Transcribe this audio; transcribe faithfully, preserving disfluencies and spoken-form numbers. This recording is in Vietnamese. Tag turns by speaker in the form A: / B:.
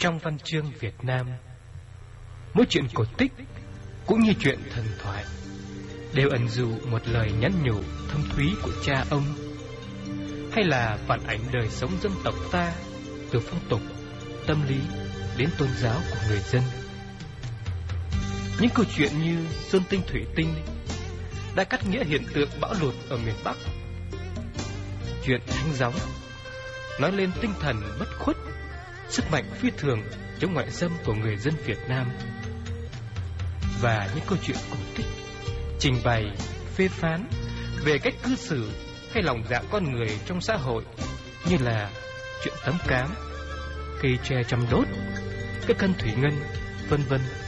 A: Trong văn chương Việt Nam, mỗi chuyện cổ tích cũng như chuyện thần thoại đều ẩn dụ một lời nhắn nhủ thâm thúy của cha ông, hay là phản ảnh đời sống dân tộc ta từ phong tục, tâm lý đến tôn giáo của người dân. Những câu chuyện như Sơn Tinh Thủy Tinh đã cắt nghĩa hiện tượng bão lụt ở miền Bắc. Chuyện Thánh Gióng nói lên tinh thần bất khuất, sức mạnh phi thường chống ngoại xâm của người dân Việt Nam. Và những câu chuyện cổ tích trình bày, phê phán về cách cư xử hay lòng dạ con người trong xã hội, như là chuyện Tấm Cám, Cây tre chăm đốt, Cái Cân Thủy Ngân, vân vân.